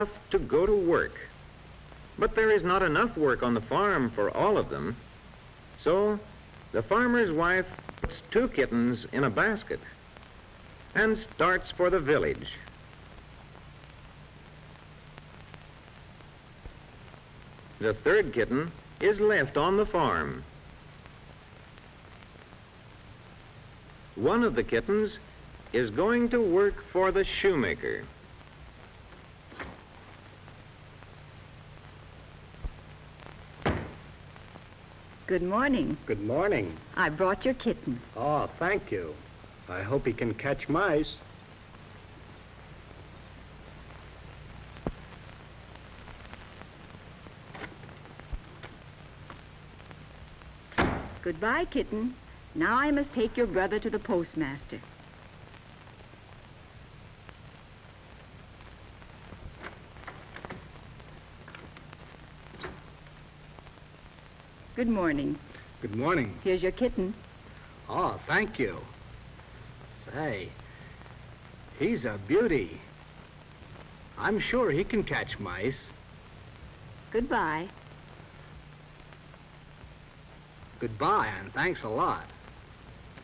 to go to work. But there is not enough work on the farm for all of them. So the farmer's wife puts 2 kittens in a basket and starts for the village. The 3rd kitten is left on the farm. One of the kittens is going to work for the shoemaker. Good morning. Good morning. I brought your kitten. Oh, thank you. I hope he can catch mice. Goodbye, kitten. Now I must take your brother to the postmaster. Good morning. Good morning. Here's your kitten. Oh, thank you. Say, he's a beauty. I'm sure he can catch mice. Goodbye. Goodbye, and thanks a lot.